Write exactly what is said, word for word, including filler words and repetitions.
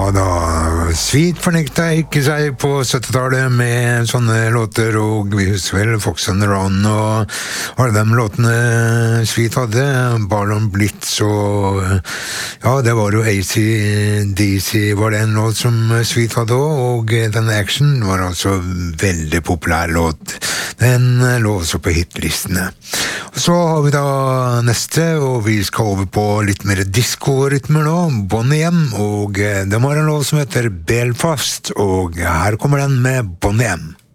Ja da, Sweet fornekta ikke seg på syttitallet med sånne låter, og vi husker vel Fox and the Run og alle de låtene Sweet hadde, Ballon Blitz og ja, det var jo A C D C var det en låt som Sweet hadde også, og den Action var altså veldig populær låt. Den lå også på hitlistene. Og så har vi da neste, og vi skal over på litt mer disco-rytmer nå, Bonnie M, og de har en låt som heter Belfast, og her kommer den med Bonnie M.